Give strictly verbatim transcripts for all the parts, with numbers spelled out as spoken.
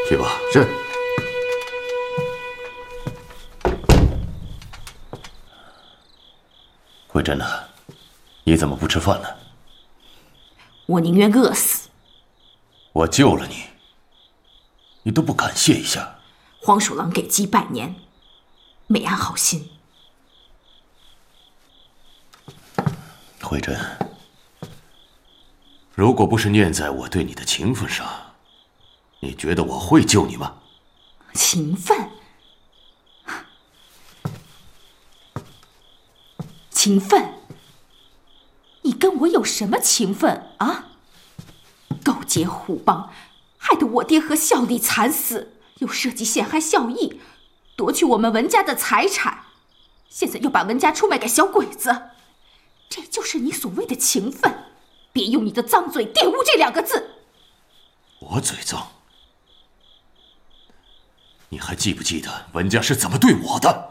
去吧。 是。 慧珍呢？你怎么不吃饭呢？ 我宁愿饿死。 我救了你，你都不感谢一下？ 黄鼠狼给鸡拜年，没安好心。 慧珍，如果不是念在我对你的情分上，你觉得我会救你吗？ 情分？情分？你跟我有什么情分啊？勾结虎帮，害得我爹和孝弟惨死，又设计陷害孝义，夺去我们文家的财产，现在又把文家出卖给小鬼子，这就是你所谓的情分？别用你的脏嘴玷污这两个字。 我嘴脏？你还记不记得文家是怎么对我的？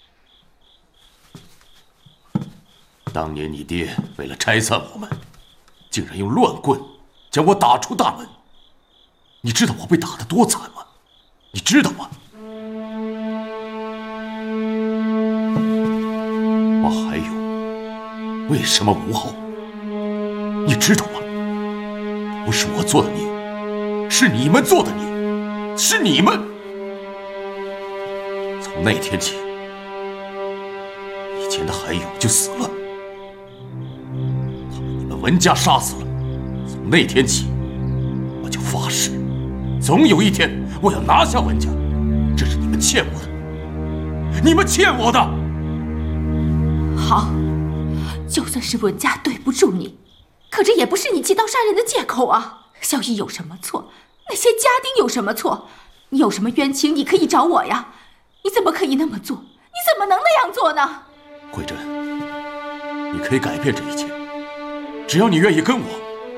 当年你爹为了拆散我们，竟然用乱棍将我打出大门。你知道我被打得多惨吗？你知道吗？我还有为什么无后？你知道吗？不是我做的孽，是你们做的孽，是你们。从那天起，以前的海勇就死了，他被你们文家杀死了。从那天起，我就发誓，总有一天我要拿下文家。这是你们欠我的，你们欠我的。 好，就算是文家对不住你，可这也不是你借刀杀人的借口啊！萧逸有什么错？那些家丁有什么错？你有什么冤情，你可以找我呀！你怎么可以那么做？你怎么能那样做呢？ 慧珍，你可以改变这一切，只要你愿意跟我。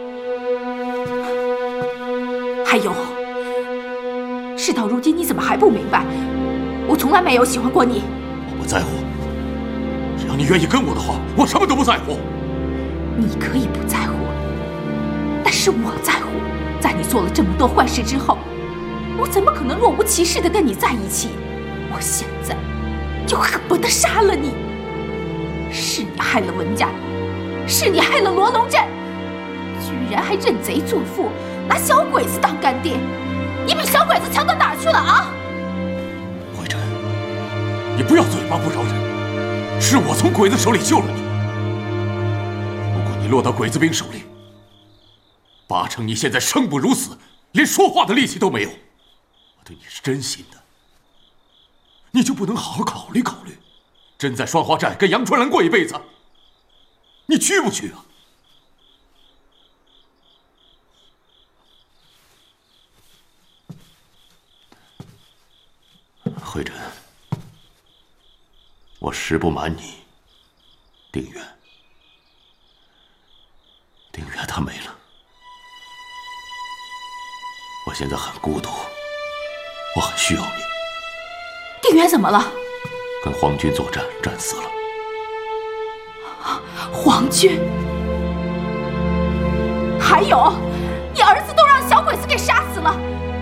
还有，事到如今，你怎么还不明白？我从来没有喜欢过你。 我不在乎，只要你愿意跟我的话，我什么都不在乎。 你可以不在乎，但是我在乎。在你做了这么多坏事之后，我怎么可能若无其事地跟你在一起？我现在就恨不得杀了你。是你害了文家，是你害了罗龙镇，居然还认贼作父，拿小鬼子当干爹，你比小鬼子强到哪儿去了啊？ 慧珍，你不要嘴巴不饶人，是我从鬼子手里救了你。如果你落到鬼子兵手里，八成你现在生不如死，连说话的力气都没有。我对你是真心的，你就不能好好考虑考虑，真在双花寨跟杨春兰过一辈子，你去不去啊？慧珍，我实不瞒你，定远，定远他没了。我现在很孤独，我很需要你。 定远怎么了？ 跟皇军作战，战死了。 皇军？还有，你儿子都让小鬼子给杀死了，